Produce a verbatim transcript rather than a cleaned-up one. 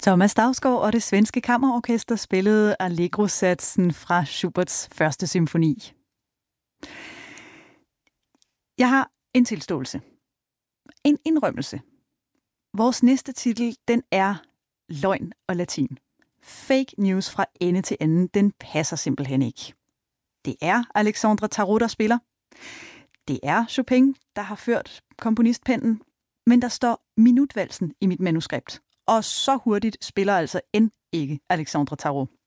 Thomas Dausgaard og det svenske kammerorkester spillede Allegro-satsen fra Schuberts første symfoni. Jeg har en tilståelse. En indrømmelse. Vores næste titel, den er løgn og latin. Fake news fra ende til ende, den passer simpelthen ikke. Det er Alexandre Tarot, der spiller. Det er Chopin, der har ført komponistpennen, men der står minutvalsen i mit manuskript. Og så hurtigt spiller altså end ikke Alexandre Tarot.